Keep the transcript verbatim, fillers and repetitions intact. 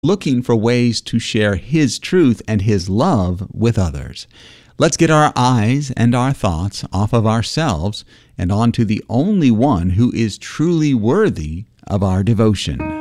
looking for ways to share His truth and His love with others. Let's get our eyes and our thoughts off of ourselves and onto the only one who is truly worthy of our devotion.